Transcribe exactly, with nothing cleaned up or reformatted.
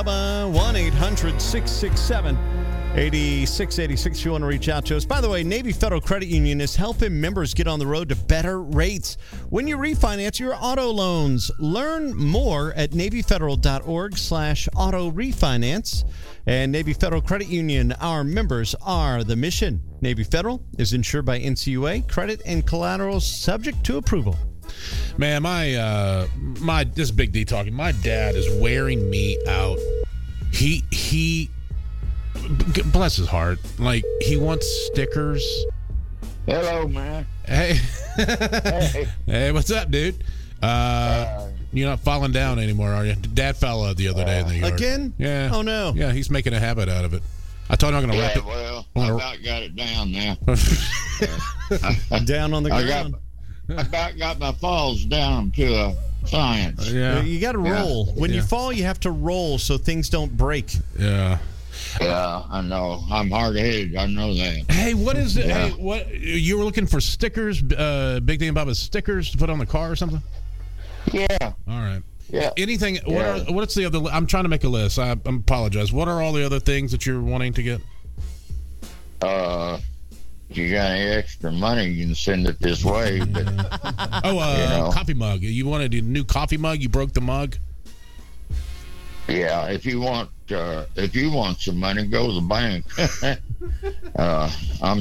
one eight hundred six six seven eight six eight six if you want to reach out to us. By the way, Navy Federal Credit Union is helping members get on the road to better rates when you refinance your auto loans. Learn more at NavyFederal.org slash auto refinance. And Navy Federal Credit Union, our members are the mission. Navy Federal is insured by N C U A. Credit and collateral subject to approval. Man, my, uh, my, this is Big D talking. My dad is wearing me out. He, he, bless his heart. Like, he wants stickers. Hello, man. Hey. Hey. Hey, what's up, dude? Uh, Uh, you're not falling down anymore, are you? Dad fell out the other day in the yard. Again? Yeah. Oh, no. Yeah, he's making a habit out of it. I told him I'm going to yeah, wrap it. well, I'm I gonna- about got it down now. Down on the I got, ground. I about got my falls down to a science. Yeah. You got to Yeah. roll. When you Yeah. fall, you have to roll so things don't break. Yeah. Yeah, I know. I'm hard-headed. I know that. Hey, what is it? Yeah. Hey, what you were looking for stickers? Uh, Big D and Bubba's stickers to put on the car or something? Yeah, All right. yeah. Anything? What Yeah. are? What's the other? I'm trying to make a list. I, I apologize. What are all the other things that you're wanting to get? Uh, if you got any extra money, you can send it this way. But Oh, uh, You know. coffee mug. You wanted a new coffee mug. You broke the mug. yeah, if you want, uh, if you want some money, go to the bank. uh, I'm